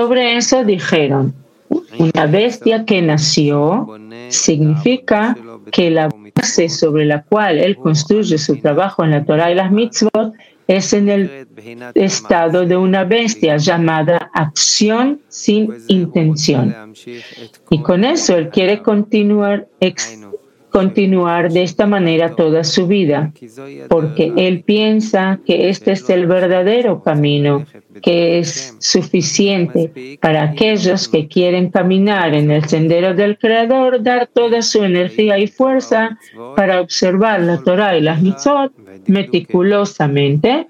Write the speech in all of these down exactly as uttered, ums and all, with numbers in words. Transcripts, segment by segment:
Sobre eso dijeron, una bestia que nació significa que la base sobre la cual él construye su trabajo en la Torah y las mitzvot es en el estado de una bestia llamada acción sin intención. Y con eso él quiere continuar, ex, continuar de esta manera toda su vida, porque él piensa que este es el verdadero camino, que es suficiente para aquellos que quieren caminar en el sendero del Creador, dar toda su energía y fuerza para observar la Torah y las mitzvot meticulosamente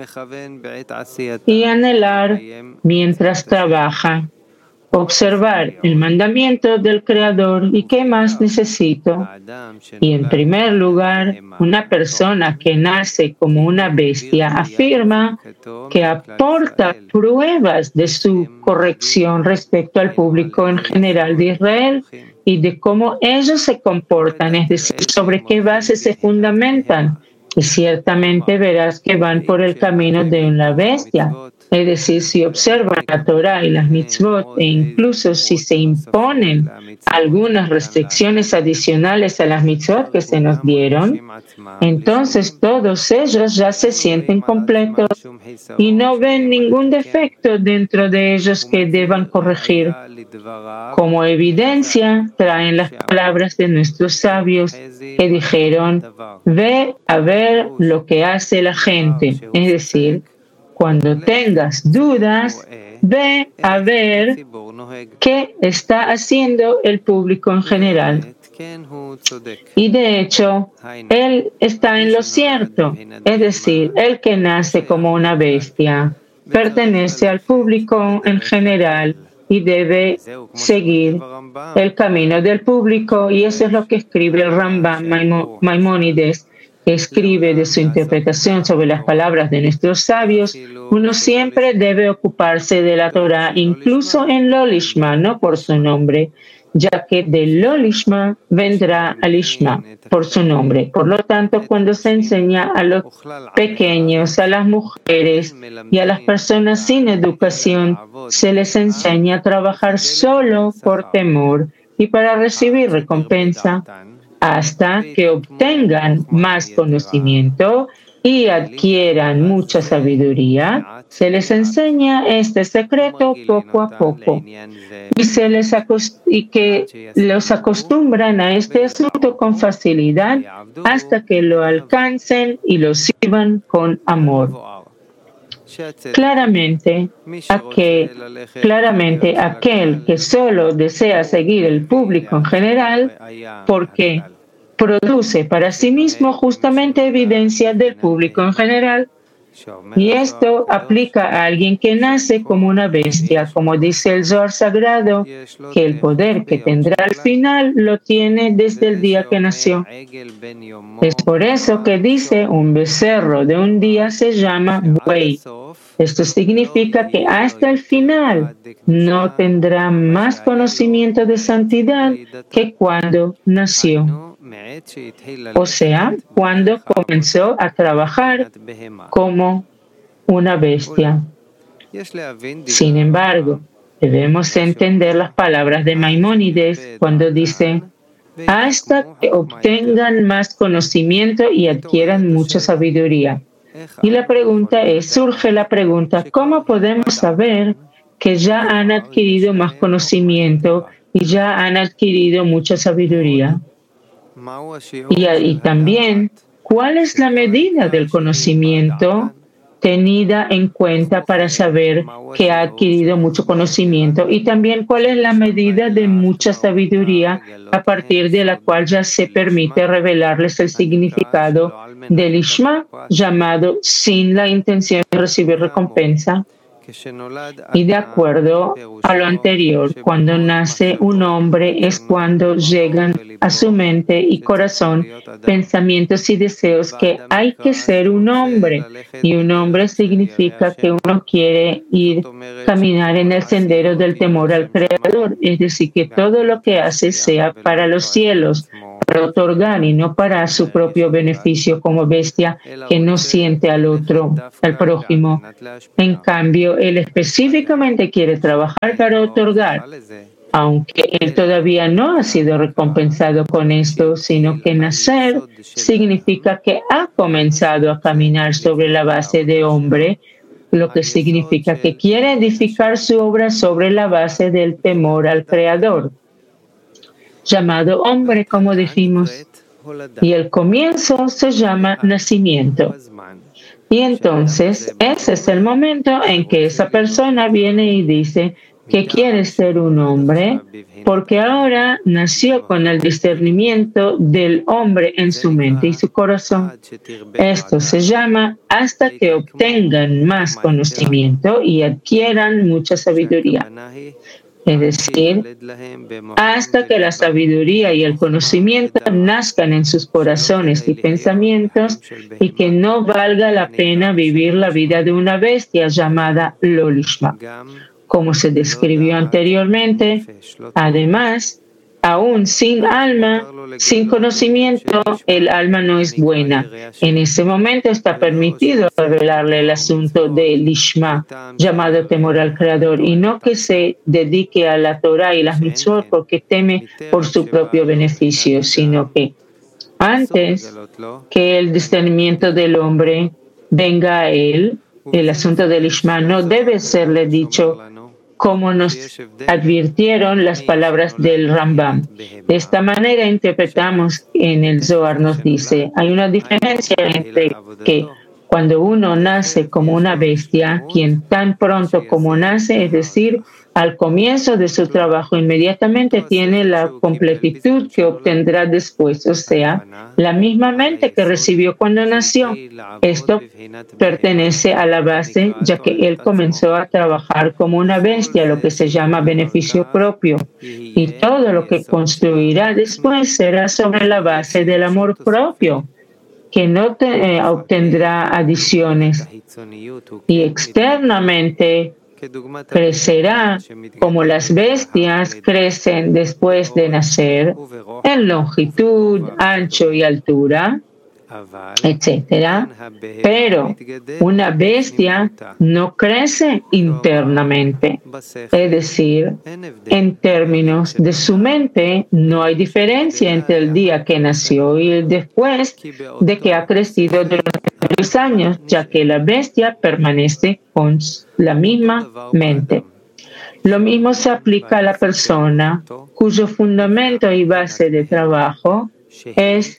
y anhelar mientras trabaja, observar el mandamiento del Creador y qué más necesito. Y en primer lugar, una persona que nace como una bestia afirma que aporta pruebas de su corrección respecto al público en general de Israel y de cómo ellos se comportan, es decir, sobre qué base se fundamentan. Y ciertamente verás que van por el camino de una bestia. Es decir, si observan la Torah y las mitzvot e incluso si se imponen algunas restricciones adicionales a las mitzvot que se nos dieron, entonces todos ellos ya se sienten completos y no ven ningún defecto dentro de ellos que deban corregir. Como evidencia, traen las palabras de nuestros sabios que dijeron, ve a ver lo que hace la gente, es decir, cuando tengas dudas, ve a ver qué está haciendo el público en general. Y de hecho, él está en lo cierto, es decir, el que nace como una bestia pertenece al público en general y debe seguir el camino del público, y eso es lo que escribe el Rambam Maimónides, que escribe de su interpretación sobre las palabras de nuestros sabios. Uno siempre debe ocuparse de la Torah, incluso en lo lishma, no por su nombre, ya que de lo lishma vendrá al lishma por su nombre. Por lo tanto, cuando se enseña a los pequeños, a las mujeres y a las personas sin educación, se les enseña a trabajar solo por temor y para recibir recompensa, hasta que obtengan más conocimiento y adquieran mucha sabiduría. Se les enseña este secreto poco a poco y, se les acost- y que los acostumbran a este asunto con facilidad hasta que lo alcancen y lo sirvan con amor. Claramente, aquel, claramente aquel que solo desea seguir el público en general, porque produce para sí mismo justamente evidencia del público en general. Y esto aplica a alguien que nace como una bestia, como dice el Zohar Sagrado, que el poder que tendrá al final lo tiene desde el día que nació. Es por eso que dice, un becerro de un día se llama buey. Esto significa que hasta el final no tendrá más conocimiento de santidad que cuando nació. O sea, cuando comenzó a trabajar como una bestia. Sin embargo, debemos entender las palabras de Maimónides cuando dice, hasta que obtengan más conocimiento y adquieran mucha sabiduría. Y la pregunta es, surge la pregunta, ¿cómo podemos saber que ya han adquirido más conocimiento y ya han adquirido mucha sabiduría? Y, y también, ¿cuál es la medida del conocimiento tenida en cuenta para saber que ha adquirido mucho conocimiento? Y también, ¿cuál es la medida de mucha sabiduría a partir de la cual ya se permite revelarles el significado del Ishma, llamado sin la intención de recibir recompensa? Y de acuerdo a lo anterior, cuando nace un hombre es cuando llegan a su mente y corazón pensamientos y deseos que hay que ser un hombre. Y un hombre significa que uno quiere ir caminar en el sendero del temor al Creador, es decir, que todo lo que hace sea para los cielos, para otorgar y no para su propio beneficio como bestia que no siente al otro, al prójimo. En cambio, él específicamente quiere trabajar para otorgar, aunque él todavía no ha sido recompensado con esto, sino que nacer significa que ha comenzado a caminar sobre la base de hombre, lo que significa que quiere edificar su obra sobre la base del temor al Creador, llamado hombre, como dijimos, y el comienzo se llama nacimiento. Y entonces ese es el momento en que esa persona viene y dice que quiere ser un hombre porque ahora nació con el discernimiento del hombre en su mente y su corazón. Esto se llama hasta que obtengan más conocimiento y adquieran mucha sabiduría. Es decir, hasta que la sabiduría y el conocimiento nazcan en sus corazones y pensamientos y que no valga la pena vivir la vida de una bestia llamada lo lishma. Como se describió anteriormente, además, aún sin alma, sin conocimiento, el alma no es buena. En ese momento está permitido revelarle el asunto de lishma, llamado temor al Creador, y no que se dedique a la Torah y las mitzvot porque teme por su propio beneficio, sino que antes que el discernimiento del hombre venga a él, el asunto del lishma no debe serle dicho como nos advirtieron las palabras del Rambam. De esta manera interpretamos en el Zohar, nos dice, hay una diferencia entre que cuando uno nace como una bestia, quien tan pronto como nace, es decir, al comienzo de su trabajo, inmediatamente tiene la completitud que obtendrá después, o sea, la misma mente que recibió cuando nació. Esto pertenece a la base, ya que él comenzó a trabajar como una bestia, lo que se llama beneficio propio. Y todo lo que construirá después será sobre la base del amor propio, que no te, eh, obtendrá adiciones. Y externamente crecerá como las bestias crecen después de nacer, en longitud, ancho y altura, etcétera. Pero una bestia no crece internamente. Es decir, en términos de su mente, no hay diferencia entre el día que nació y el después de que ha crecido durante los años, ya que la bestia permanece con la misma mente. Lo mismo se aplica a la persona cuyo fundamento y base de trabajo es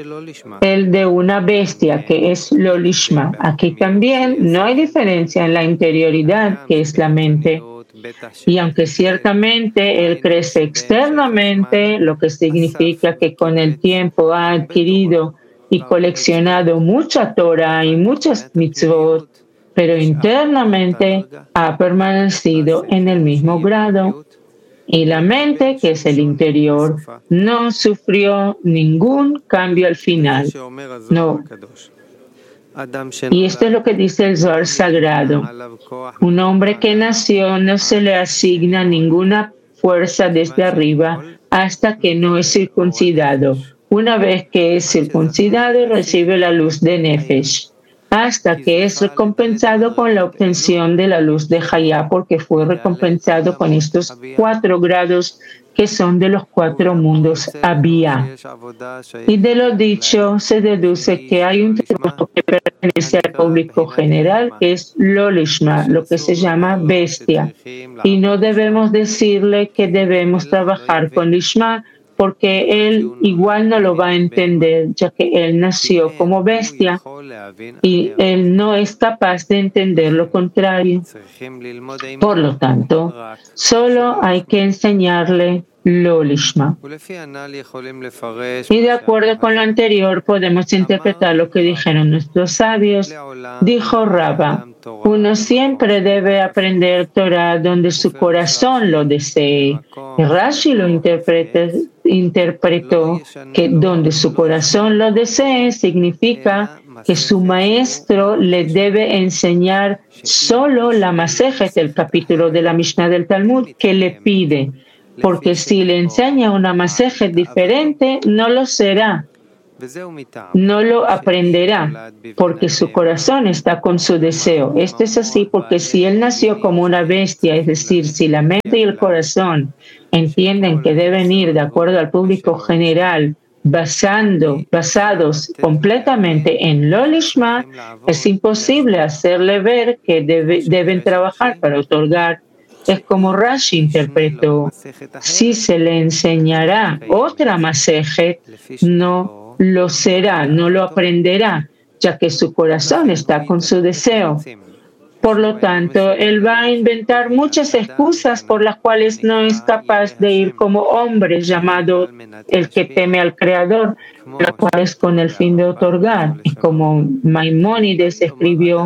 el de una bestia, que es lo lishma. Aquí también no hay diferencia en la interioridad, que es la mente. Y aunque ciertamente él crece externamente, lo que significa que con el tiempo ha adquirido y coleccionado mucha Torah y muchas mitzvot, pero internamente ha permanecido en el mismo grado. Y la mente, que es el interior, no sufrió ningún cambio al final. No. Y esto es lo que dice el Zohar sagrado. Un hombre que nació no se le asigna ninguna fuerza desde arriba hasta que no es circuncidado. Una vez que es circuncidado, recibe la luz de Nefesh, hasta que es recompensado con la obtención de la luz de Hayá, porque fue recompensado con estos cuatro grados que son de los cuatro mundos Abiyá. Y de lo dicho se deduce que hay un trabajo que pertenece al público general, que es lo lishma, lo que se llama bestia. Y no debemos decirle que debemos trabajar con lishma, porque él igual no lo va a entender, ya que él nació como bestia y él no es capaz de entender lo contrario. Por lo tanto, solo hay que enseñarle lo lishma. Y de acuerdo con lo anterior, podemos interpretar lo que dijeron nuestros sabios. Dijo Rabba, uno siempre debe aprender Torah donde su corazón lo desee. Y Rashi lo interpreta, interpretó que donde su corazón lo desee significa que su maestro le debe enseñar solo la Masejet, el capítulo de la Mishnah del Talmud, que le pide. porque si le enseña una masejet diferente, no lo será, no lo aprenderá, porque su corazón está con su deseo. Esto es así porque si él nació como una bestia, es decir, si la mente y el corazón entienden que deben ir de acuerdo al público general, basando, basados completamente en lo lishma, es imposible hacerle ver que debe, deben trabajar para otorgar. Es como Rashi interpretó: si se le enseñará otra masejet, no lo será, no lo aprenderá, ya que su corazón está con su deseo. Por lo tanto, él va a inventar muchas excusas por las cuales no es capaz de ir como hombre llamado el que teme al Creador, las cuales con el fin de otorgar. Y como Maimónides escribió,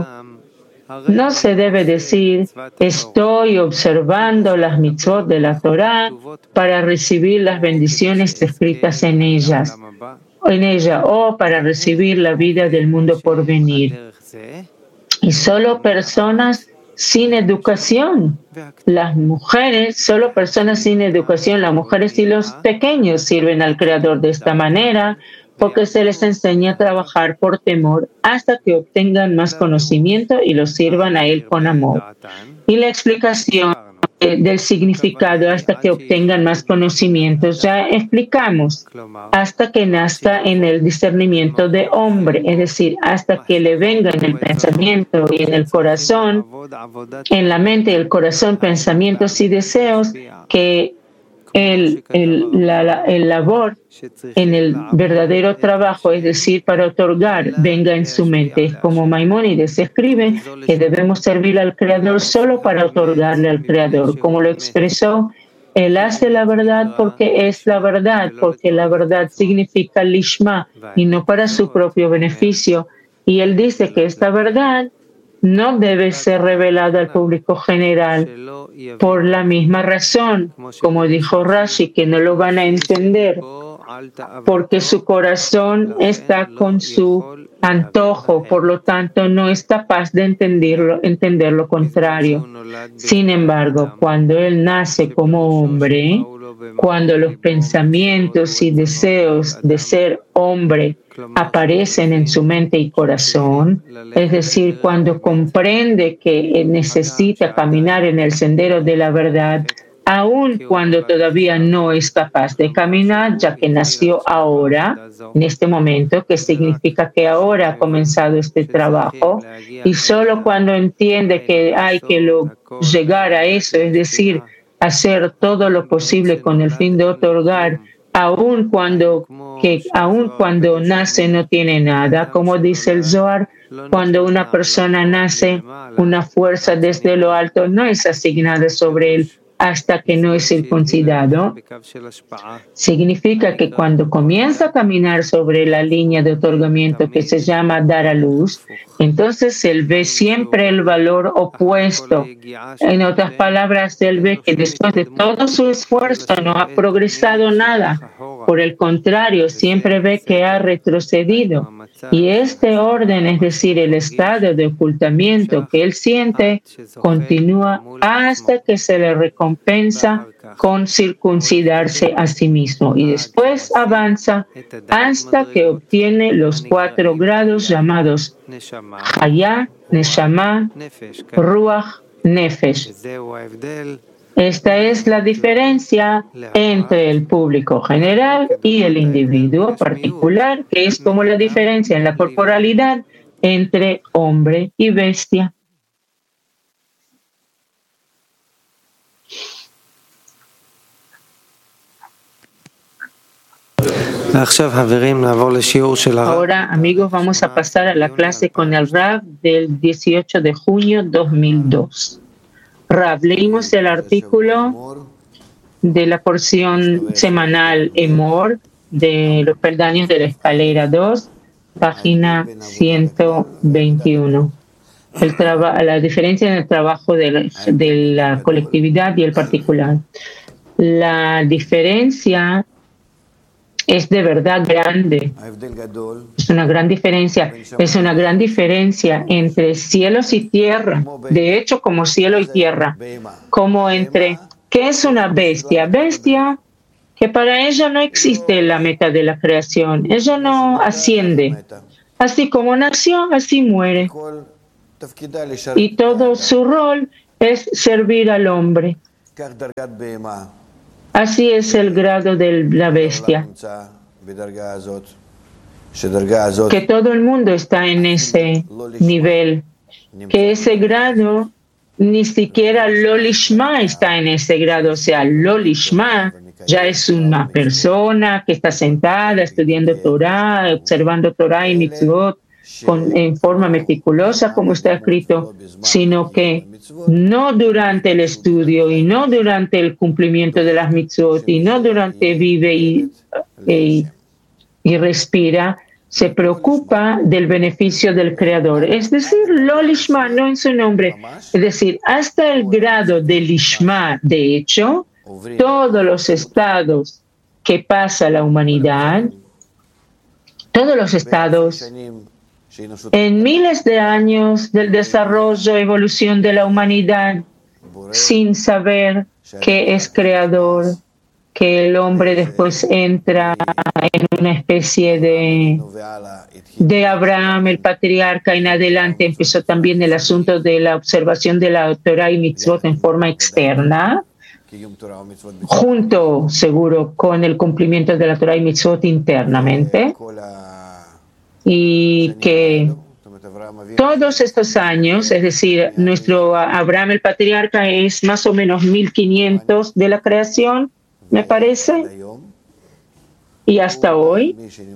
no se debe decir: estoy observando las mitzvot de la Torá para recibir las bendiciones escritas en ellas, en ella, o para recibir la vida del mundo por venir. Y solo personas sin educación, las mujeres, solo personas sin educación, las mujeres y los pequeños sirven al Creador de esta manera, porque se les enseña a trabajar por temor hasta que obtengan más conocimiento y lo sirvan a Él con amor. Y la explicación del significado hasta que obtengan más conocimientos ya explicamos: hasta que nazca en el discernimiento de hombre, es decir, hasta que le venga en el pensamiento y en el corazón, en la mente y el corazón, pensamientos y deseos que el, el, la, la, el labor en el verdadero trabajo, es decir, para otorgar, venga en su mente. Es como Maimónides escribe que debemos servir al Creador solo para otorgarle al Creador. Como lo expresó, él hace la verdad porque es la verdad, porque la verdad significa lishma y no para su propio beneficio. Y él dice que esta verdad no debe ser revelada al público general por la misma razón, como dijo Rashi, que no lo van a entender, porque su corazón está con su antojo, por lo tanto no es capaz de entenderlo, entender lo contrario. Sin embargo, cuando él nace como hombre, cuando los pensamientos y deseos de ser hombre aparecen en su mente y corazón, es decir, cuando comprende que necesita caminar en el sendero de la verdad, aun cuando todavía no es capaz de caminar, ya que nació ahora, en este momento, que significa que ahora ha comenzado este trabajo, y solo cuando entiende que hay que lo, llegar a eso, es decir, hacer todo lo posible con el fin de otorgar, aun cuando, que, aun cuando nace no tiene nada, como dice el Zohar, cuando una persona nace, una fuerza desde lo alto no es asignada sobre él hasta que no es circuncidado. Significa que cuando comienza a caminar sobre la línea de otorgamiento que se llama dar a luz, entonces él ve siempre el valor opuesto. En otras palabras, él ve que después de todo su esfuerzo no ha progresado nada. Por el contrario, siempre ve que ha retrocedido. Y este orden, es decir, el estado de ocultamiento que él siente, continúa hasta que se le recompensa con circuncidarse a sí mismo. Y después avanza hasta que obtiene los cuatro grados llamados Hayá, Neshama, Ruach, Nefesh. Esta es la diferencia entre el público general y el individuo particular, que es como la diferencia en la corporalidad entre hombre y bestia. Ahora, amigos, vamos a pasar a la clase con el Rav del dieciocho de junio de dos mil dos. Rav, leímos el artículo de la porción semanal Emor de los peldaños de la escalera dos, página ciento veintiuno. El traba, la diferencia en el trabajo de la, de la colectividad y el particular. La diferencia es de verdad grande. Es una gran diferencia. Es una gran diferencia entre cielos y tierra. De hecho, como cielo y tierra. Como entre ¿Qué es una bestia? Bestia que para ella no existe la meta de la creación. Ella no asciende. Así como nació, así muere. Y todo su rol es servir al hombre. Así es el grado de la bestia. Que todo el mundo está en ese nivel. Que ese grado, ni siquiera lo lishma está en ese grado. O sea, lo lishma ya es una persona que está sentada estudiando Torah, observando Torah y mitzvot con, en forma meticulosa, como está escrito, sino que no durante el estudio y no durante el cumplimiento de las mitzvot y no durante vive y, y, y respira, se preocupa del beneficio del Creador. Es decir, lo lishma, no en su nombre. Es decir, hasta el grado de lishma, de hecho, todos los estados que pasa la humanidad, todos los estados, en miles de años del desarrollo, evolución de la humanidad, sin saber que es creador, que el hombre después entra en una especie de, de Abraham, el patriarca, en adelante empezó también el asunto de la observación de la Torah y mitzvot en forma externa, junto, seguro, con el cumplimiento de la Torah y mitzvot internamente, y que todos estos años, es decir, nuestro Abraham el patriarca es más o menos mil quinientos de la creación, me parece, y hasta hoy,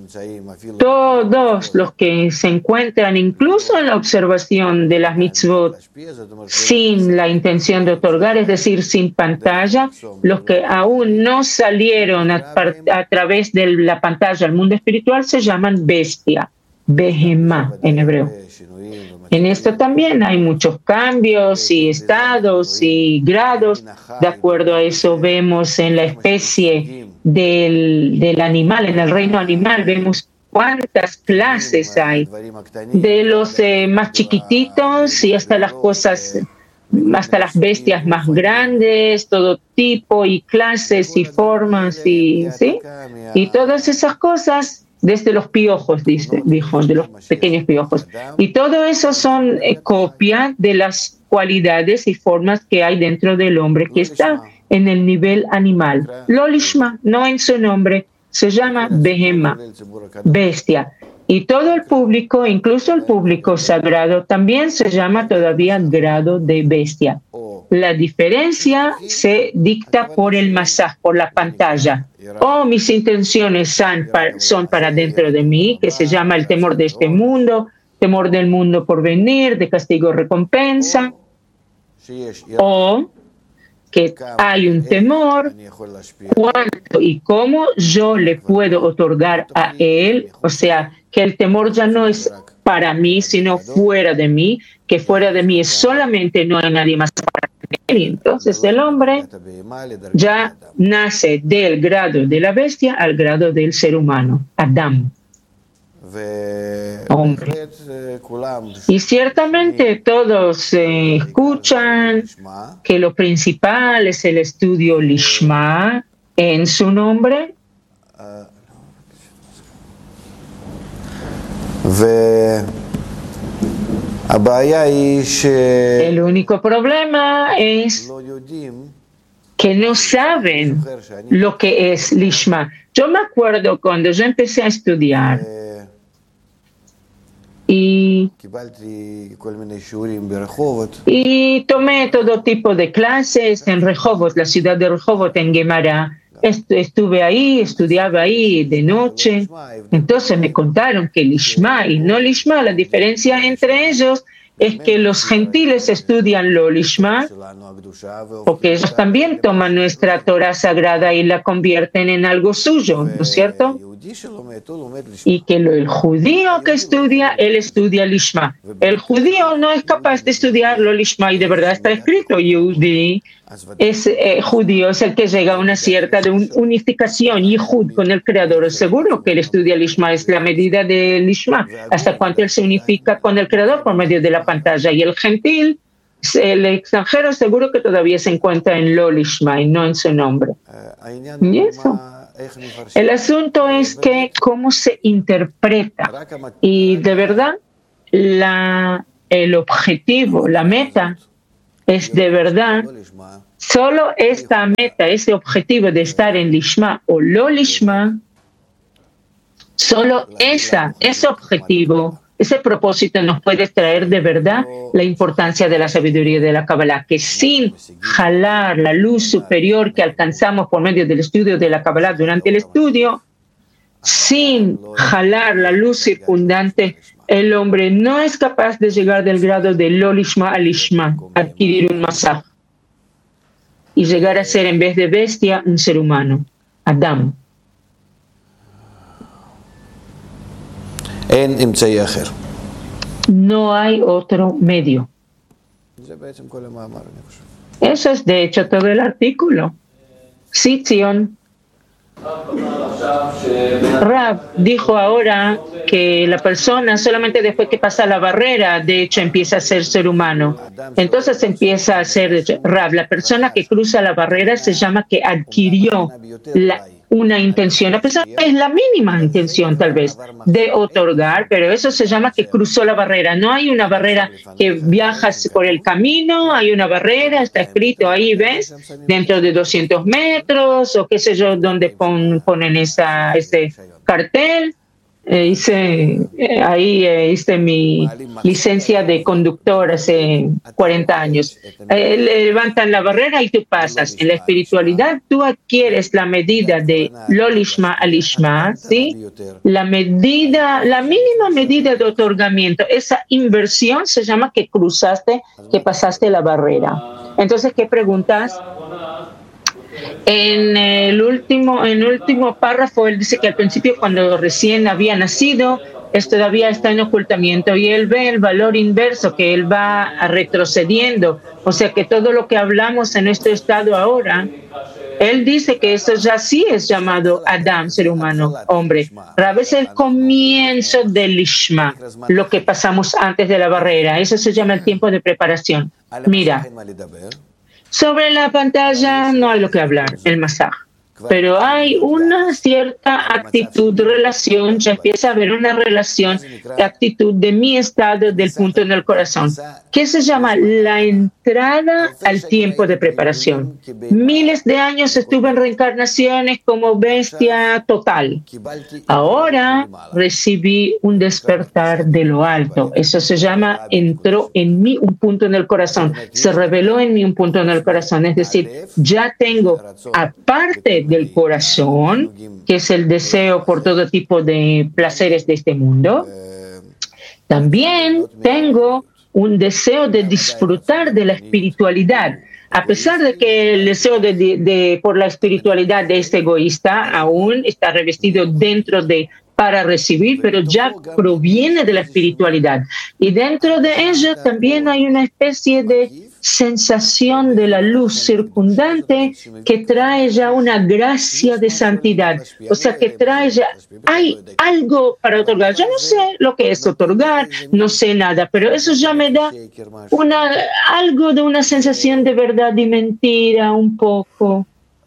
todos los que se encuentran incluso en la observación de las mitzvot sin la intención de otorgar, es decir, sin pantalla, los que aún no salieron a, a través de la pantalla al mundo espiritual se llaman bestia, behemá en hebreo. En esto también hay muchos cambios y estados y grados. De acuerdo a eso vemos en la especie del, del animal, en el reino animal, vemos cuántas clases hay. De los eh, más chiquititos y hasta las cosas, hasta las bestias más grandes, todo tipo y clases y formas y, ¿sí? Y todas esas cosas desde los piojos, dice, dijo, de los pequeños piojos. Y todo eso son eh, copia de las cualidades y formas que hay dentro del hombre que está en el nivel animal. Lo lishma, no en su nombre, se llama behemá, bestia. Y todo el público, incluso el público sagrado, también se llama todavía grado de bestia. La diferencia se dicta por el masaj, por la pantalla. O mis intenciones son para, son para dentro de mí, que se llama el temor de este mundo, temor del mundo por venir, de castigo recompensa. O que hay un temor, cuánto y cómo yo le puedo otorgar a él, o sea, que el temor ya no es para mí, sino fuera de mí, que fuera de mí es solamente, no hay nadie más para mí. Entonces el hombre ya nace del grado de la bestia al grado del ser humano, Adam, hombre. Y ciertamente todos eh, escuchan que lo principal es el estudio Lishma en su nombre. El único problema es que no saben lo que es Lishma. Yo me acuerdo cuando yo empecé a estudiar y, y tomé todo tipo de clases en Rehovot, la ciudad de Rehovot, en Gemara. Estuve ahí, estudiaba ahí de noche. Entonces me contaron que Lishma y no Lishma, la diferencia entre ellos es que los gentiles estudian lo Lishma porque ellos también toman nuestra Torah sagrada y la convierten en algo suyo, ¿no es cierto? Y que lo, el judío que estudia, él estudia Lishma. El judío no es capaz de estudiar lo Lishma y de verdad está escrito, Yehudi es eh, judío, es el que llega a una cierta de un, unificación, Yehud, con el Creador. Seguro que él estudia Lishma, es la medida de Lishma, hasta cuánto él se unifica con el Creador por medio de la pantalla. Y el gentil el extranjero seguro que todavía se encuentra en Lo Lishma y no en su nombre. Y eso. El asunto es que cómo se interpreta. Y de verdad, la, el objetivo, la meta, es de verdad, solo esta meta, ese objetivo de estar en Lishma o Lo Lishma, solo esa, ese objetivo, ese propósito nos puede traer de verdad la importancia de la sabiduría de la Kabbalah, que sin jalar la luz superior que alcanzamos por medio del estudio de la Kabbalah durante el estudio, sin jalar la luz circundante, el hombre no es capaz de llegar del grado de Lo Lishma a Lishma, adquirir un masaj, y llegar a ser, en vez de bestia, un ser humano, Adam. No hay otro medio. Eso es de hecho todo el artículo. Sí, Zion. Rab dijo ahora que la persona solamente después que pasa la barrera, de hecho empieza a ser ser humano. Entonces empieza a ser Rab. La persona que cruza la barrera se llama que adquirió la una intención, a pesar de que es la mínima intención tal vez de otorgar, pero eso se llama que cruzó la barrera. No hay una barrera que viajas por el camino, hay una barrera, está escrito ahí, ¿ves? Dentro de doscientos metros o qué sé yo, donde pon, ponen esa, ese cartel. Eh, hice, eh, ahí eh, hice mi licencia de conductor hace cuarenta años. Eh, levantan la barrera y tú pasas. En la espiritualidad tú adquieres la medida de Lo Lishma a Lishma, ¿sí? La medida, la mínima medida de otorgamiento. Esa inversión se llama que cruzaste, que pasaste la barrera. Entonces, ¿qué preguntas? En el último, en el último párrafo, él dice que al principio, cuando recién había nacido, él todavía está en ocultamiento y él ve el valor inverso, que él va retrocediendo. O sea que todo lo que hablamos en este estado ahora, él dice que eso ya sí es llamado Adam, ser humano, hombre. A veces el comienzo del Lishma, lo que pasamos antes de la barrera, eso se llama el tiempo de preparación. Mira. Sobre la pantalla no hay lo que hablar, el masaj. Pero hay una cierta actitud, relación, ya empieza a haber una relación, actitud de mi estado del punto en el corazón, que se llama la entrada al tiempo de preparación. Miles de años estuve en reencarnaciones como bestia total. Ahora recibí un despertar de lo alto. Eso se llama, entró en mí un punto en el corazón, se reveló en mí un punto en el corazón. Es decir, ya tengo, aparte del corazón, que es el deseo por todo tipo de placeres de este mundo, también tengo un deseo de disfrutar de la espiritualidad. A pesar de que el deseo de, de, de, por la espiritualidad de este egoísta aún está revestido dentro de para recibir, pero ya proviene de la espiritualidad. Y dentro de ello también hay una especie de sensación de la luz circundante que trae ya una gracia de santidad. O sea, que trae ya, hay algo para otorgar. Yo no sé lo que es otorgar, no sé nada, pero eso ya me da una, algo de una sensación de verdad y mentira un poco.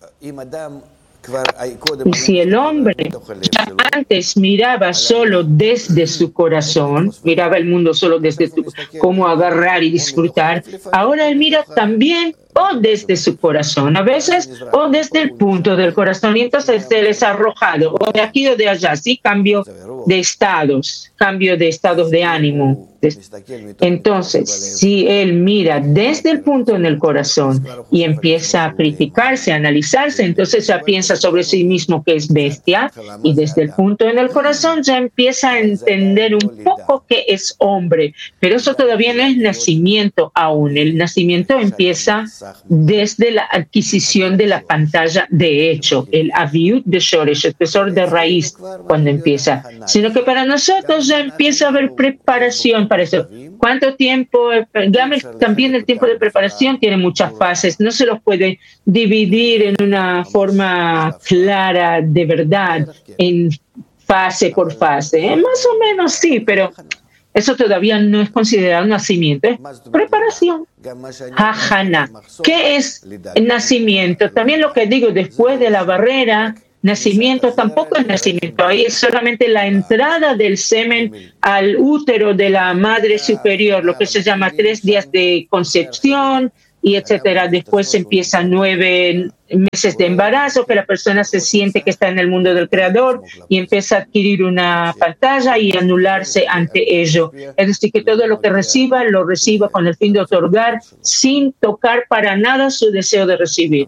Y si el hombre ya antes miraba solo desde su corazón, miraba el mundo solo desde su, cómo agarrar y disfrutar, ahora él mira también o desde su corazón, a veces, o desde el punto del corazón, y entonces él es arrojado, o de aquí o de allá, sí, cambio de estados, cambio de estados de ánimo. Entonces, si él mira desde el punto en el corazón y empieza a criticarse, a analizarse, entonces ya piensa sobre sí mismo que es bestia, y desde el punto en el corazón ya empieza a entender un poco que es hombre, pero eso todavía no es nacimiento aún. El nacimiento empieza desde la adquisición de la pantalla de hecho, el aviut de Shoresh, el tesoro de raíz, cuando empieza, sino que para nosotros ya empieza a haber preparación para eso. ¿Cuánto tiempo? También el tiempo de preparación tiene muchas fases, no se los puede dividir en una forma clara de verdad, en fase por fase, ¿eh? Más o menos sí, pero Eso todavía no es considerado nacimiento, es preparación. Hajana. ¿Qué es el nacimiento? También lo que digo, después de la barrera, nacimiento tampoco es nacimiento. Ahí es solamente la entrada del semen al útero de la madre superior, lo que se llama tres días de concepción, y etcétera. Después empiezan nueve meses de embarazo, que la persona se siente que está en el mundo del Creador y empieza a adquirir una pantalla y anularse ante ello. Es decir, que todo lo que reciba, lo reciba con el fin de otorgar, sin tocar para nada su deseo de recibir.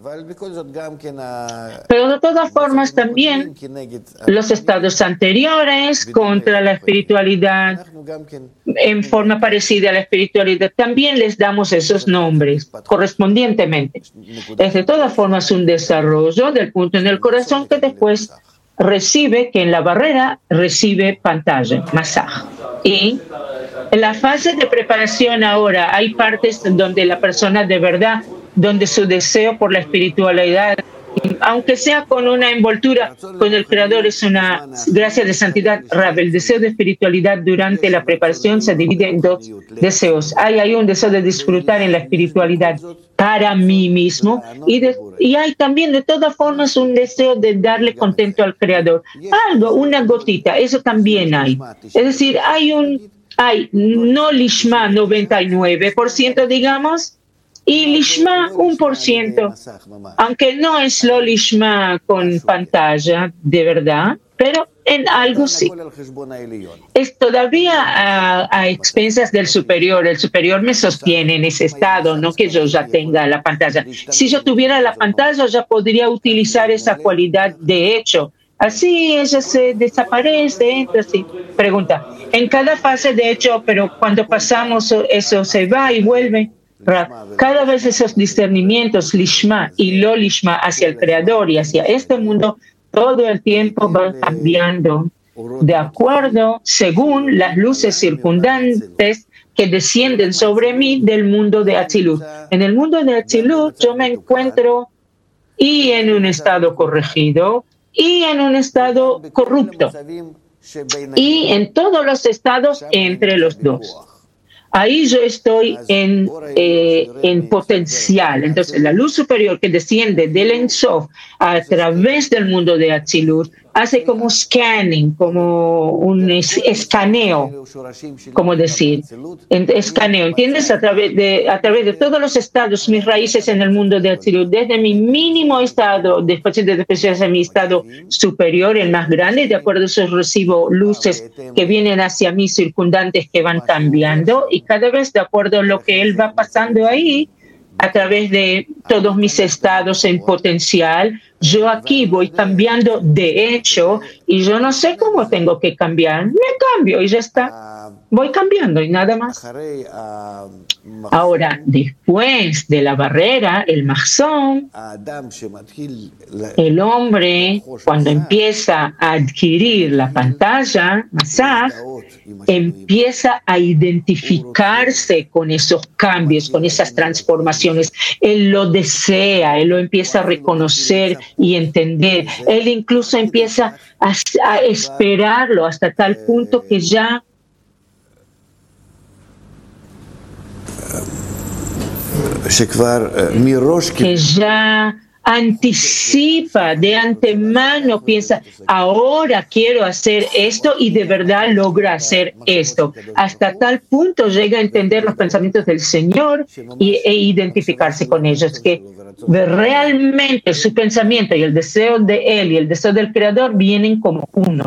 Pero de todas formas también los estados anteriores contra la espiritualidad, en forma parecida a la espiritualidad, también les damos esos nombres correspondientemente. Es de todas formas un desarrollo del punto en el corazón que después recibe, que en la barrera recibe pantalla, masaje. Y en la fase de preparación ahora hay partes donde la persona de verdad, donde su deseo por la espiritualidad, aunque sea con una envoltura con el Creador, es una gracia de santidad. Rab, el deseo de espiritualidad durante la preparación se divide en dos deseos. Hay, hay un deseo de disfrutar en la espiritualidad para mí mismo y, de, y hay también de todas formas un deseo de darle contento al Creador. Algo, una gotita, eso también hay. Es decir, hay un, hay no lishma noventa y nueve por ciento, digamos, y lishma un por ciento, aunque no es lo lishma con pantalla de verdad, pero en algo sí. Es todavía a, a expensas del superior. El superior me sostiene en ese estado, no que yo ya tenga la pantalla. Si yo tuviera la pantalla, ya podría utilizar esa cualidad de hecho. Así ella se desaparece, entra así. Pregunta, en cada fase de hecho, pero cuando pasamos eso se va y vuelve. Cada vez esos discernimientos lishma y lo lishma hacia el Creador y hacia este mundo todo el tiempo van cambiando de acuerdo según las luces circundantes que descienden sobre mí del mundo de Atzilut. En el mundo de Atzilut yo me encuentro y en un estado corregido y en un estado corrupto y en todos los estados entre los dos. Ahí yo estoy en, eh, en potencial. Entonces, la luz superior que desciende del Ein Sof a través del mundo de Atzilut hace como scanning, como un es, escaneo, como decir, en, escaneo, ¿entiendes? A través, de, a través de todos los estados, mis raíces en el mundo de Atzilut, desde mi mínimo estado, después de después a mi estado superior, el más grande, de acuerdo a eso recibo luces que vienen hacia mí circundantes que van cambiando y cada vez de acuerdo a lo que él va pasando ahí, a través de todos mis estados en potencial, yo aquí voy cambiando de hecho y yo no sé cómo tengo que cambiar. Me cambio y ya está. Voy cambiando y nada más. Ahora, después de la barrera, el mahzón, el hombre, cuando empieza a adquirir la pantalla, masaj, empieza a identificarse con esos cambios, con esas transformaciones. Él lo desea, él lo empieza a reconocer y entender. Él incluso empieza a, a esperarlo hasta tal punto que ya que ya anticipa de antemano, piensa, ahora quiero hacer esto y de verdad logra hacer esto. Hasta tal punto llega a entender los pensamientos del Señor y, e identificarse con ellos, que realmente su pensamiento y el deseo de Él y el deseo del Creador vienen como uno.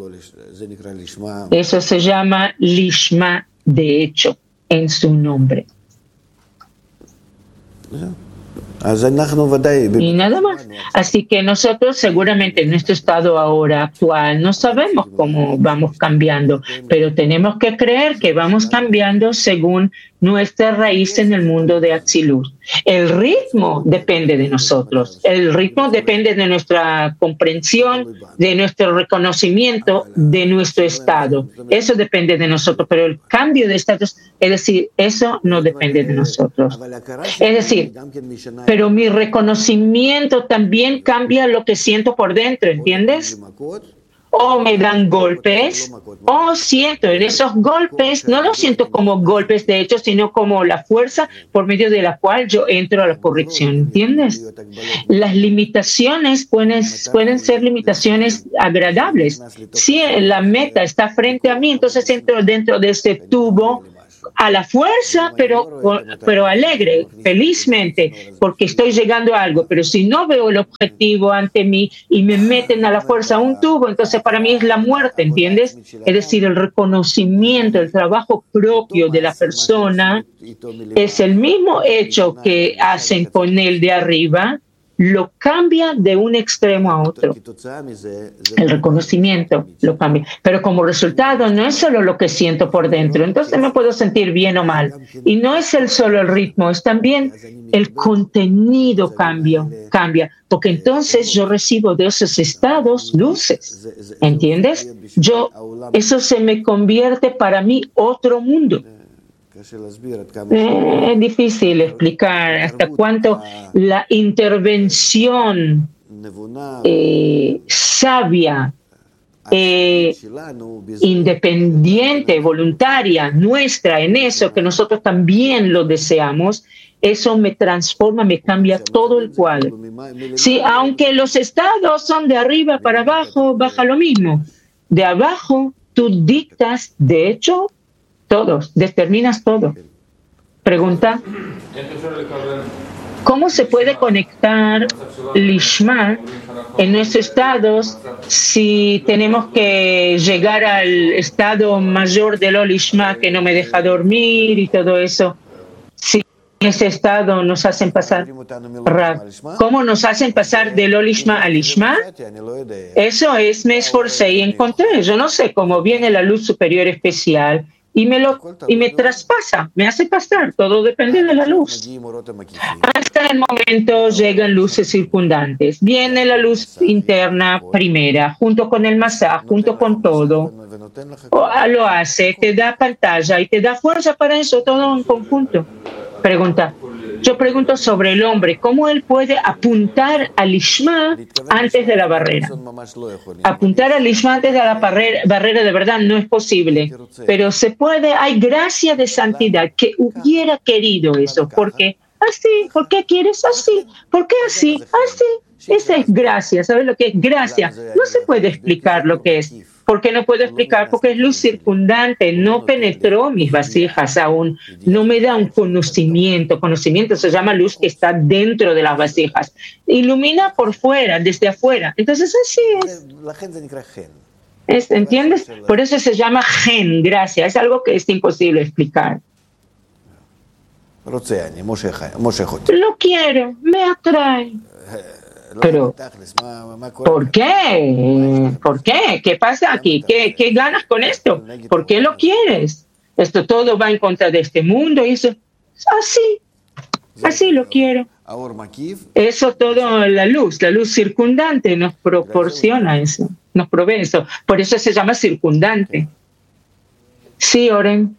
Eso se llama lishma, de hecho, en su nombre. Y nada más. Así que nosotros seguramente en nuestro estado ahora actual no sabemos cómo vamos cambiando, pero tenemos que creer que vamos cambiando según nuestra raíz en el mundo de Atzilut. El ritmo depende de nosotros, el ritmo depende de nuestra comprensión, de nuestro reconocimiento, de nuestro estado. Eso depende de nosotros, pero el cambio de estatus, es decir, eso no depende de nosotros. Es decir, pero mi reconocimiento también cambia lo que siento por dentro, ¿entiendes? o me dan golpes, o siento en esos golpes, no los siento como golpes de hecho, sino como la fuerza por medio de la cual yo entro a la corrección, ¿entiendes? Las limitaciones pueden, pueden ser limitaciones agradables. Si la meta está frente a mí, entonces entro dentro de ese tubo a la fuerza, pero, pero alegre, felizmente, porque estoy llegando a algo. Pero si no veo el objetivo ante mí y me meten a la fuerza a un tubo, entonces para mí es la muerte, ¿entiendes? Es decir, el reconocimiento, el trabajo propio de la persona es el mismo hecho que hacen con el de arriba, lo cambia de un extremo a otro. El reconocimiento lo cambia. Pero como resultado no es solo lo que siento por dentro, entonces me puedo sentir bien o mal. Y no es el solo el ritmo, es también el contenido cambio, cambia. Porque entonces yo recibo de esos estados luces. ¿Entiendes? Yo, eso se me convierte para mí otro mundo. Eh, es difícil explicar hasta cuánto la intervención eh, sabia, eh, independiente, voluntaria, nuestra en eso, que nosotros también lo deseamos, eso me transforma, me cambia todo el cuadro. Sí, aunque los estados son de arriba para abajo, baja lo mismo. De abajo tú dictas, de hecho, todos, determinas todo. Pregunta, ¿cómo se puede conectar Lishma en nuestros estados si tenemos que llegar al estado mayor de lo Lishma que no me deja dormir y todo eso? Si en ese estado nos hacen pasar, ¿cómo nos hacen pasar de lo Lishma a Lishma? Eso es, me esforcé y encontré. Yo no sé cómo viene la luz superior especial y me lo y me traspasa, me hace pasar, todo depende de la luz. Hasta el momento llegan luces circundantes, viene la luz interna primera, junto con el masaje, junto con todo. O, lo hace, te da pantalla y te da fuerza para eso, todo en conjunto. Pregunta. Yo pregunto sobre el hombre, ¿cómo él puede apuntar al Lishma antes de la barrera? Apuntar al Lishma antes de la barrera, barrera de verdad no es posible, pero se puede, hay gracia de santidad que hubiera querido eso, porque así, ¿por qué quieres así? ¿Por qué así? Así. Esa es gracia, ¿sabes lo que es gracia? No se puede explicar lo que es. ¿Por qué no puedo explicar? Porque es luz circundante, no penetró mis vasijas aún, no me da un conocimiento. Conocimiento se llama luz que está dentro de las vasijas. Ilumina por fuera, desde afuera. Entonces así es. es ¿Entiendes? Por eso se llama gen, gracia. Es algo que es imposible explicar. Lo quiero, me atrae. Pero, ¿por qué? ¿Por qué? ¿Qué pasa aquí? ¿Qué, qué ganas con esto? ¿Por qué lo quieres? Esto todo va en contra de este mundo y eso. Así, así lo quiero. Eso todo, la luz, la luz circundante nos proporciona eso, nos provee eso. Por eso se llama circundante. Sí, Oren.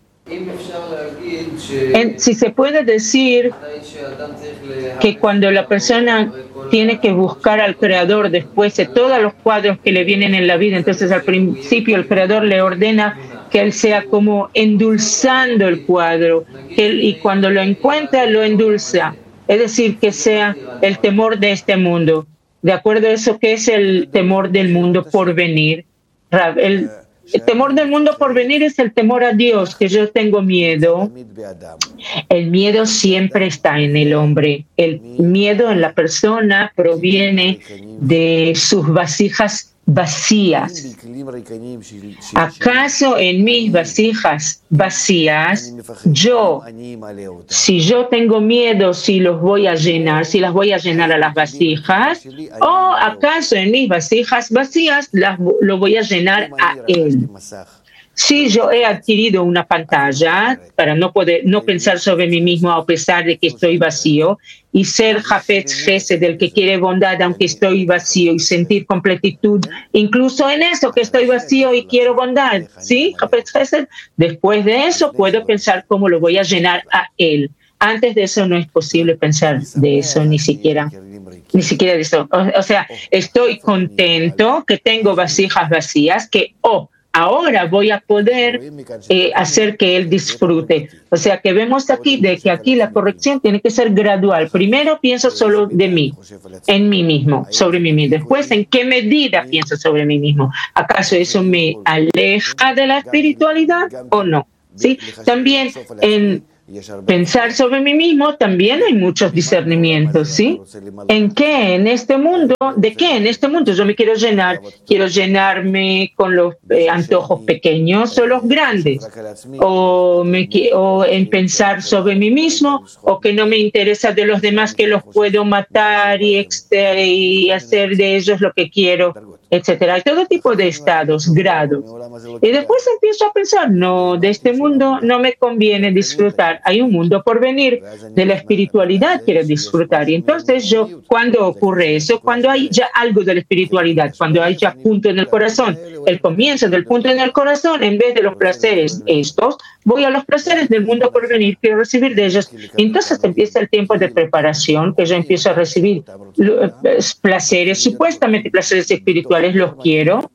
En, si se puede decir que cuando la persona tiene que buscar al Creador después de todos los cuadros que le vienen en la vida, entonces al principio el Creador le ordena que él sea como endulzando el cuadro, que él, y cuando lo encuentra lo endulza, es decir, que sea el temor de este mundo. De acuerdo a eso, ¿qué es el temor del mundo por venir? El, El temor del mundo por venir es el temor a Dios, que yo tengo miedo. El miedo siempre está en el hombre. El miedo en la persona proviene de sus vasijas vacías. ¿Acaso en mis vasijas vacías, yo, si yo tengo miedo, si los voy a llenar, si las voy a llenar a las vasijas, o acaso en mis vasijas vacías las, lo voy a llenar a él? Si yo he adquirido una pantalla para no poder no pensar sobre mí mismo a pesar de que estoy vacío y ser Hafetz Chesed del que quiere bondad aunque estoy vacío y sentir completitud incluso en eso que estoy vacío y quiero bondad, ¿sí? Hafetz Chesed. Después de eso puedo pensar cómo lo voy a llenar a él. Antes de eso no es posible pensar de eso ni siquiera. Ni siquiera eso. O, o sea, estoy contento que tengo vasijas vacías, que oh, ahora voy a poder eh, hacer que él disfrute. O sea, que vemos aquí de que aquí la corrección tiene que ser gradual. Primero pienso solo de mí, en mí mismo, sobre mí mismo. Después, ¿en qué medida pienso sobre mí mismo? ¿Acaso eso me aleja de la espiritualidad o no? ¿Sí? También en pensar sobre mí mismo también hay muchos discernimientos, ¿sí? ¿En qué? En este mundo, ¿de qué? En este mundo yo me quiero llenar. Quiero llenarme con los eh, antojos pequeños o los grandes. O, me, o en pensar sobre mí mismo, o que no me interesa de los demás, que los puedo matar y, exter- y hacer de ellos lo que quiero, etcétera. Hay todo tipo de estados, grados. Y después empiezo a pensar, no, de este mundo no me conviene disfrutar. Hay un mundo por venir, de la espiritualidad quiero disfrutar. Y entonces yo, cuando ocurre eso, cuando hay ya algo de la espiritualidad, cuando hay ya punto en el corazón, el comienzo del punto en el corazón, en vez de los placeres estos, voy a los placeres del mundo por venir, quiero recibir de ellos. Y entonces empieza el tiempo de preparación, que yo empiezo a recibir placeres, supuestamente placeres espirituales, los quiero,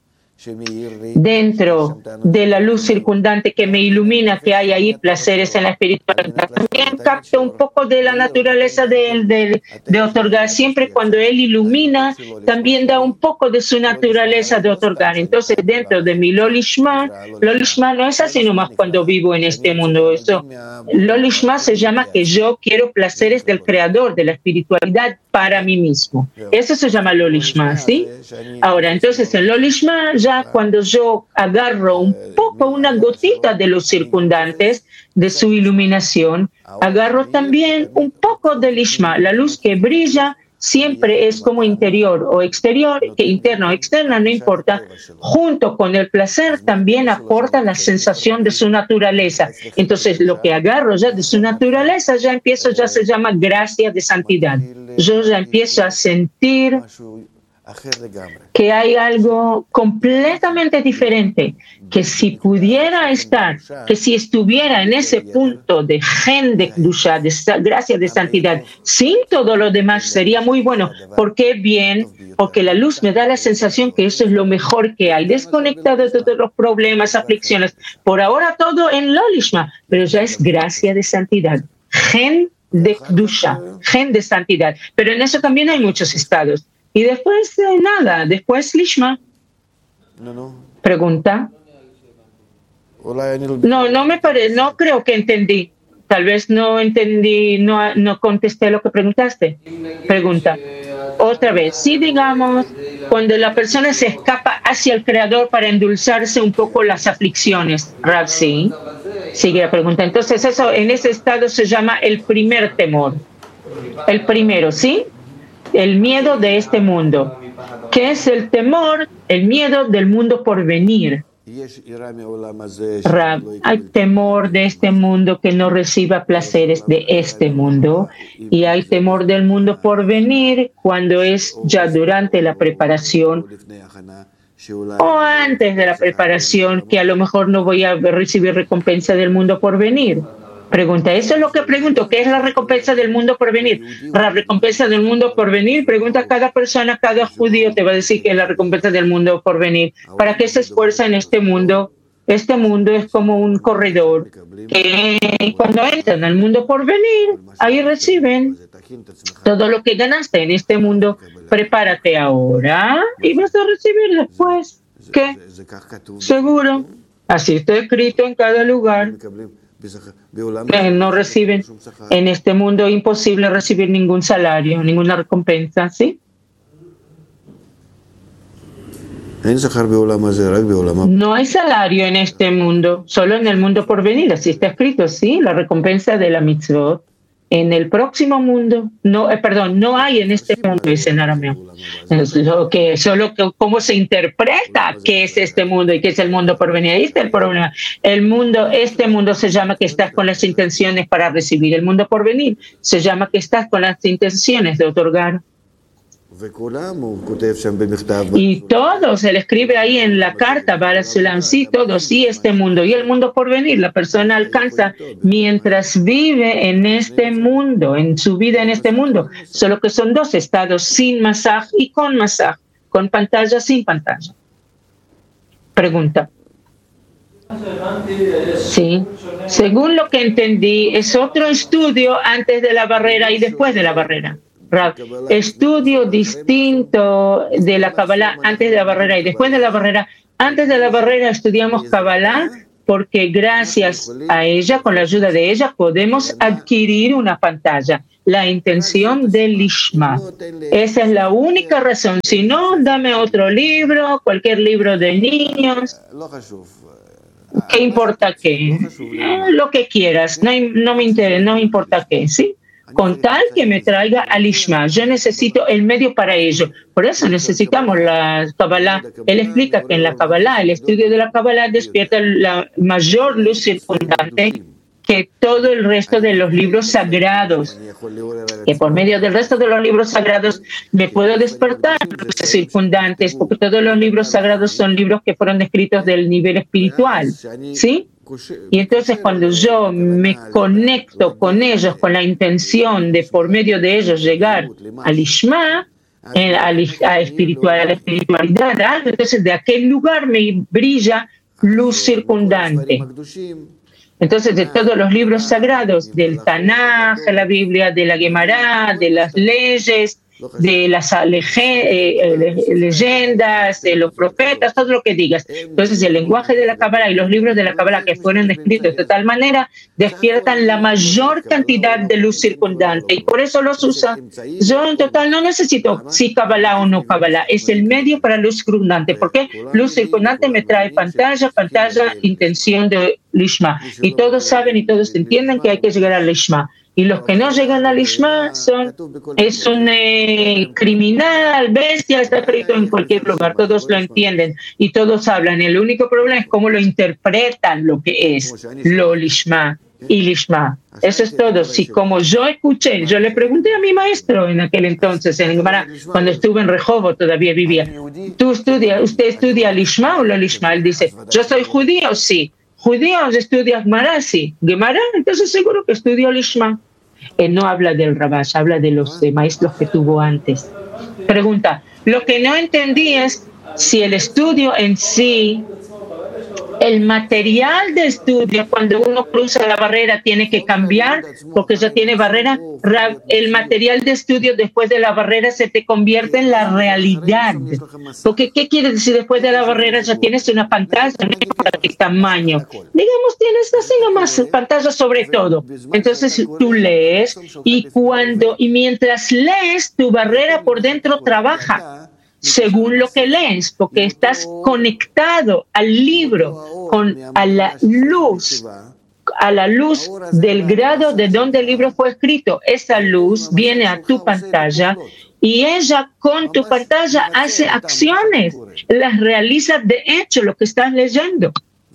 dentro de la luz circundante que me ilumina, que hay ahí placeres en la espiritualidad. También capto un poco de la naturaleza de, de, de otorgar. Siempre cuando Él ilumina, también da un poco de su naturaleza de otorgar. Entonces, dentro de mi Lolishma, Lolishma no es así nomás cuando vivo en este mundo. Eso, Lolishma se llama que yo quiero placeres del Creador, de la espiritualidad para mí mismo. Eso se llama Lolishma, ¿sí? Ahora, entonces, en Lolishma ya cuando yo agarro un poco, una gotita de los circundantes, de su iluminación, agarro también un poco del Lishma, la luz que brilla siempre es como interior o exterior, que interno o externa, no importa, junto con el placer también aporta la sensación de su naturaleza. Entonces lo que agarro ya de su naturaleza, ya empiezo, ya se llama gracia de santidad. Yo ya empiezo a sentir que hay algo completamente diferente, que si pudiera estar, que si estuviera en ese punto de gen de Kedusha, de gracia de santidad, sin todo lo demás sería muy bueno. ¿Por qué bien? Porque la luz me da la sensación que eso es lo mejor que hay, desconectado de todos los problemas, aflicciones. Por ahora todo en Lolishma, pero ya es gracia de santidad, gen de Kedusha, gen de santidad. Pero en eso también hay muchos estados. Y después, eh, nada, después Lishma. No, no. Pregunta. No, no me parece, no creo que entendí. Tal vez no entendí, no, no contesté lo que preguntaste. Pregunta. Otra vez, si digamos, cuando la persona se escapa hacia el Creador para endulzarse un poco las aflicciones, Rav, sí. Sigue la pregunta. Entonces, eso en ese estado se llama el primer temor. El primero, ¿sí? El miedo de este mundo. ¿Qué es el temor? El miedo del mundo por venir. Rab, hay temor de este mundo que no reciba placeres de este mundo, y hay temor del mundo por venir cuando es ya durante la preparación o antes de la preparación, que a lo mejor no voy a recibir recompensa del mundo por venir. Pregunta, eso es lo que pregunto, ¿qué es la recompensa del mundo por venir? La recompensa del mundo por venir, pregunta a cada persona, cada judío te va a decir que es la recompensa del mundo por venir. ¿Para qué se esfuerza en este mundo? Este mundo es como un corredor que cuando entran al mundo por venir, ahí reciben todo lo que ganaste en este mundo. Prepárate ahora y vas a recibir después. ¿Qué? Seguro. Así está escrito en cada lugar. Que no reciben en este mundo, imposible recibir ningún salario, ninguna recompensa, ¿sí? No hay salario en este mundo, solo en el mundo por venir, así está escrito, ¿sí? La recompensa de la mitzvot. En el próximo mundo, no, eh, perdón, no hay en este mundo, dice en arameo. Es lo que, solo que, cómo se interpreta qué es este mundo y qué es el mundo por venir. Ahí está el problema. El mundo, este mundo se llama que estás con las intenciones para recibir. El mundo por venir se llama que estás con las intenciones de otorgar. Y todos, él escribe ahí en la carta, Barasulam, sí, todos, sí, este mundo y el mundo por venir. La persona alcanza mientras vive en este mundo, en su vida en este mundo. Solo que son dos estados, sin masaj y con masaj, con pantalla, sin pantalla. Pregunta. Sí, según lo que entendí, es otro estudio antes de la barrera y después de la barrera. Estudio distinto de la Kabbalah antes de la barrera y después de la barrera. Antes de la barrera estudiamos Kabbalah porque gracias a ella, con la ayuda de ella, podemos adquirir una pantalla. La intención del Lishma. Esa es la única razón. Si no, dame otro libro, cualquier libro de niños. ¿Qué importa qué? Eh, lo que quieras, no, no me interesa, no importa qué, ¿sí? Con tal que me traiga al Lishma. Yo necesito el medio para ello. Por eso necesitamos la Kabbalah. Él explica que en la Kabbalah, el estudio de la Kabbalah despierta la mayor luz circundante que todo el resto de los libros sagrados. Que por medio del resto de los libros sagrados me puedo despertar luces circundantes, porque todos los libros sagrados son libros que fueron escritos del nivel espiritual, ¿sí? Y entonces cuando yo me conecto con ellos con la intención de por medio de ellos llegar al Ishma, eh, a, a, espiritual, a la espiritualidad, ¿eh? Entonces de aquel lugar me brilla luz circundante. Entonces, de todos los libros sagrados, del Tanaj, la Biblia, de la Gemara, de las leyes, de las leyendas, de los profetas, todo lo que digas. Entonces, el lenguaje de la Kabbalah y los libros de la Kabbalah que fueron escritos de tal manera despiertan la mayor cantidad de luz circundante y por eso los usa. Yo en total no necesito si Kabbalah o no Kabbalah, es el medio para luz circundante. ¿Por qué? Luz circundante me trae pantalla, pantalla, intención de Lishma. Y todos saben y todos entienden que hay que llegar al Lishma. Y los que no llegan al Lishma son, es un eh, criminal, bestia, está escrito en cualquier lugar, todos lo entienden y todos hablan. El único problema es cómo lo interpretan lo que es lo Lishma y Lishma. Eso es todo. Si como yo escuché, yo le pregunté a mi maestro en aquel entonces, en Gemara, cuando estuve en Rehobo, todavía vivía, ¿tú estudia, usted estudia Lishma o lo Lishma? Él dice, yo soy judío, sí. Judíos estudian Gemara, sí. Gemara, entonces seguro que estudió Lishma. Él no habla del Rabash, habla de los de maestros que tuvo antes. Pregunta, lo que no entendí es si el estudio en sí, el material de estudio, cuando uno cruza la barrera, tiene que cambiar, porque ya tiene barrera. El material de estudio después de la barrera se te convierte en la realidad. Porque, ¿qué quiere decir? Después de la barrera ya tienes una pantalla, no importa qué tamaño. Digamos, tienes así nomás pantalla sobre todo. Entonces tú lees y cuando, y mientras lees, tu barrera por dentro trabaja. Según lo que lees, porque estás conectado al libro, con, a la luz, a la luz del grado de donde el libro fue escrito. Esa luz viene a tu pantalla y ella con tu pantalla hace acciones, las realiza de hecho lo que estás leyendo.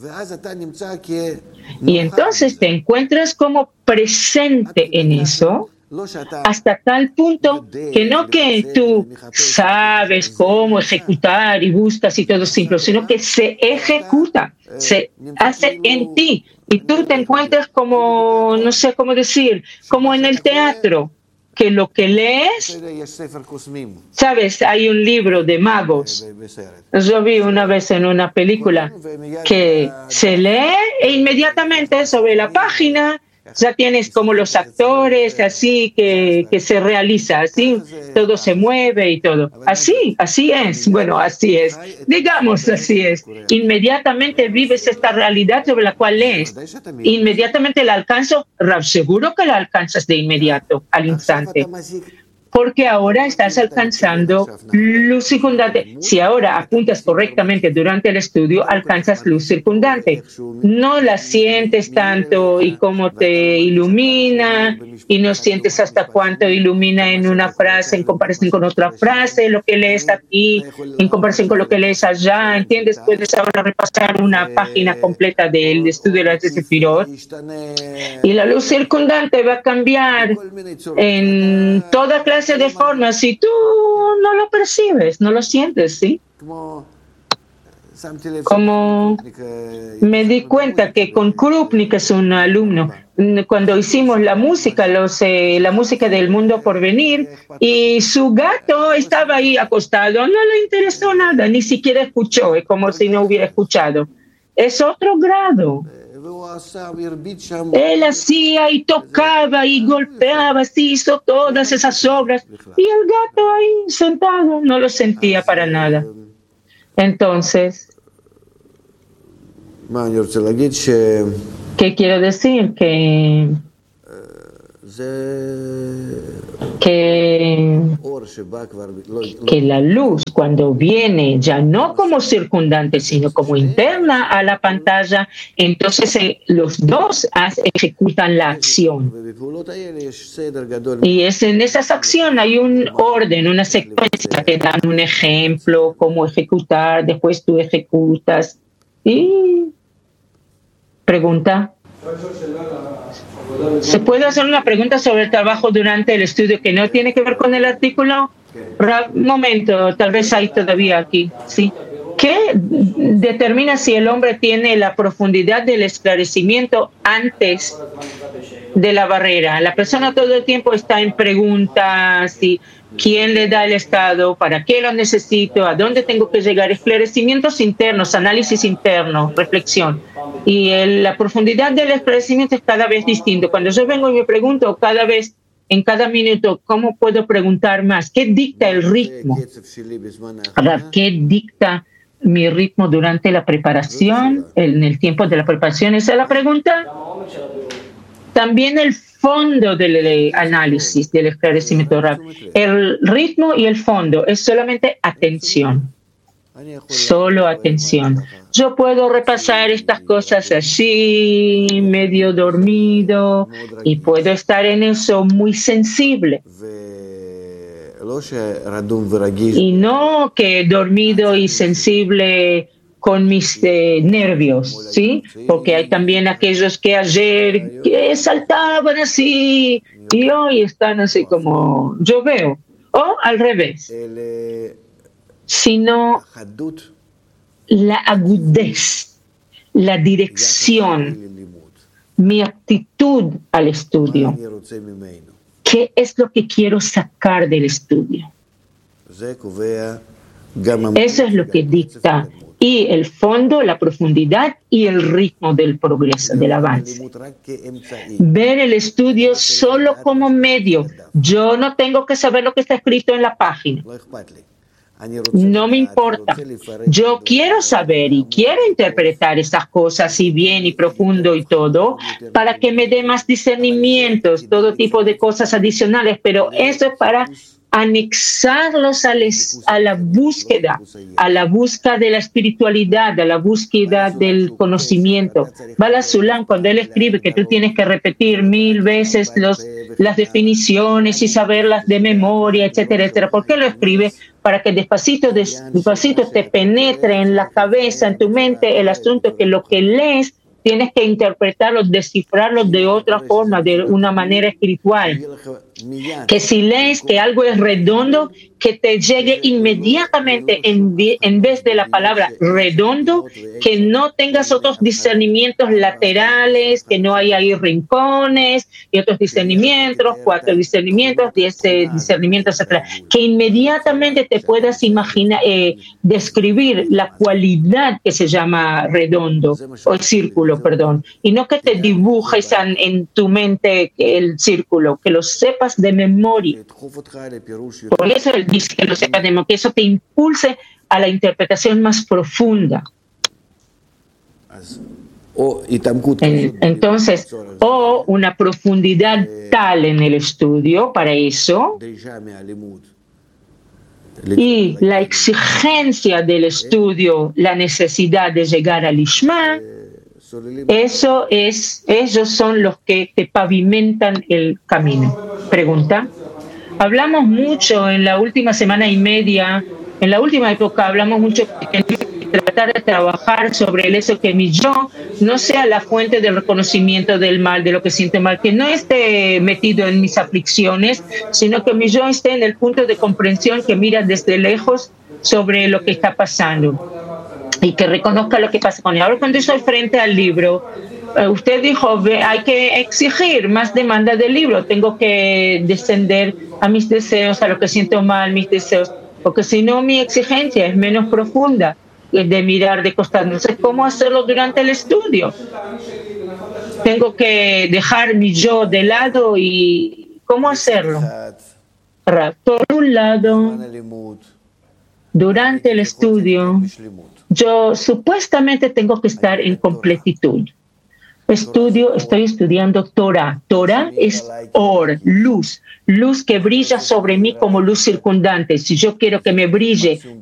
Y entonces te encuentras como presente en eso, hasta tal punto que no que tú sabes cómo ejecutar y buscas y todo simple, sino que se ejecuta, se hace en ti y tú te encuentras como, no sé cómo decir, como en el teatro, que lo que lees, sabes, hay un libro de magos. Yo vi una vez en una película que se lee e inmediatamente sobre la página ya tienes como los actores así que, que se realiza, así todo se mueve y todo. Así, así es. Bueno, así es. Digamos, así es. Inmediatamente vives esta realidad sobre la cual lees. Inmediatamente la alcanzo. Seguro que la alcanzas de inmediato, al instante. Porque ahora estás alcanzando luz circundante. Si ahora apuntas correctamente durante el estudio, alcanzas luz circundante. No la sientes tanto y cómo te ilumina, y no sientes hasta cuánto ilumina en una frase en comparación con otra frase, lo que lees aquí en comparación con lo que lees allá. ¿Entiendes? Puedes ahora repasar una página completa del estudio de la Sefirot y la luz circundante va a cambiar en toda clase clase de formas y tú no lo percibes, no lo sientes, ¿sí? Como me di cuenta que con Krupnik, que es un alumno, cuando hicimos la música, los, eh, la música del mundo por venir, y su gato estaba ahí acostado, no le interesó nada, ni siquiera escuchó, es como si no hubiera escuchado. Es otro grado. Él hacía y tocaba y golpeaba, así hizo todas esas obras, y el gato ahí sentado no lo sentía para nada. Entonces, ¿qué quiero decir? Que, que, que la luz, cuando viene ya no como circundante, sino como interna a la pantalla, entonces eh, los dos as, ejecutan la acción. Y es en esas acciones hay un orden, una secuencia, te dan un ejemplo, cómo ejecutar, después tú ejecutas. Y pregunta. ¿Se puede hacer una pregunta sobre el trabajo durante el estudio que no tiene que ver con el artículo? Un momento, tal vez hay todavía aquí. ¿Sí? ¿Qué determina si el hombre tiene la profundidad del esclarecimiento antes de la barrera? La persona todo el tiempo está en preguntas y quién le da el estado, para qué lo necesito, a dónde tengo que llegar, esclarecimientos internos, análisis interno, reflexión. Y el, la profundidad del esclarecimiento es cada vez distinto. Cuando yo vengo y me pregunto cada vez, en cada minuto, ¿cómo puedo preguntar más? ¿Qué dicta el ritmo? Ahora, ¿qué dicta mi ritmo durante la preparación, en el tiempo de la preparación? Esa es la pregunta. También el fondo del análisis, del esclarecimiento. El ritmo y el fondo es solamente atención. Solo atención. Yo puedo repasar estas cosas así, medio dormido, y puedo estar en eso muy sensible. Y no que dormido y sensible con mis eh, nervios, ¿sí? Porque hay también aquellos que ayer que saltaban así y hoy están así como yo veo. O al revés. Sino la agudez, la dirección, mi actitud al estudio. ¿Qué es lo que quiero sacar del estudio? Eso es lo que dicta. Y el fondo, la profundidad y el ritmo del progreso, del avance. Ver el estudio solo como medio. Yo no tengo que saber lo que está escrito en la página. No me importa. Yo quiero saber y quiero interpretar esas cosas así bien y profundo y todo para que me dé más discernimientos, todo tipo de cosas adicionales, pero eso es para anexarlos a, les, a la búsqueda, a la búsqueda de la espiritualidad, a la búsqueda del conocimiento. Bala Sulam, cuando él escribe que tú tienes que repetir mil veces los, las definiciones y saberlas de memoria, etcétera, etcétera, ¿por qué lo escribe? Para que despacito, despacito te penetre en la cabeza, en tu mente, el asunto que lo que lees tienes que interpretarlo, descifrarlo de otra forma, de una manera espiritual. Que si lees que algo es redondo, que te llegue inmediatamente en, en vez de la palabra redondo, que no tengas otros discernimientos laterales, que no haya ahí rincones y otros discernimientos, cuatro discernimientos, diez eh, discernimientos, etcétera. Que inmediatamente te puedas imaginar, eh, describir la cualidad que se llama redondo o el círculo, perdón, y no que te dibujes en, en tu mente el círculo, que lo sepas de memoria. Por eso él dice que lo sepas de memoria, que eso te impulse a la interpretación más profunda. En, entonces, o una profundidad tal en el estudio para eso, y la exigencia del estudio, la necesidad de llegar al Ishma, eso es, ellos son los que te pavimentan el camino. Pregunta. Hablamos mucho en la última semana y media, en la última época hablamos mucho de tratar de trabajar sobre el eso, que mi yo no sea la fuente del reconocimiento del mal, de lo que siento mal, que no esté metido en mis aflicciones, sino que mi yo esté en el punto de comprensión que mira desde lejos sobre lo que está pasando y que reconozca lo que pasa con él. Ahora, cuando estoy frente al libro, usted dijo, hay que exigir más demanda del libro, tengo que descender a mis deseos, a lo que siento mal, mis deseos, porque si no mi exigencia es menos profunda de mirar de costado. Entonces, ¿cómo hacerlo durante el estudio? Tengo que dejar mi yo de lado y ¿cómo hacerlo? Por un lado, durante el estudio, yo supuestamente tengo que estar en completitud. Estudio, estoy estudiando Torah. Torah es or, luz, luz que brilla sobre mí como luz circundante. Si yo quiero que me brille